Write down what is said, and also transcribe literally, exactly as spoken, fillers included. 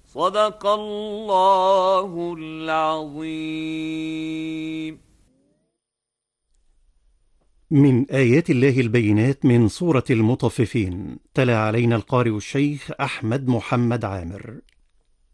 صدق الله العظيم. من آيات الله البينات من سورة المطففين، تلا علينا القارئ الشيخ أحمد محمد عامر.